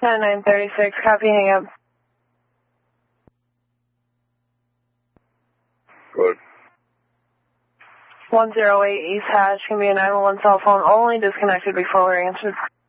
9936, copy, hang up. Good. 108 East Hatch can be a 911 cell phone only, disconnected before we're answered.